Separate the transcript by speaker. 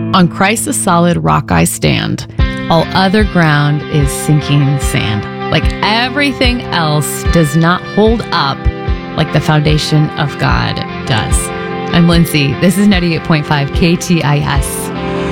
Speaker 1: On Christ the solid rock I stand. All other ground is sinking sand. Like everything else does not hold up like the foundation of God does. I'm Lindsay. This is 98.5 KTIS.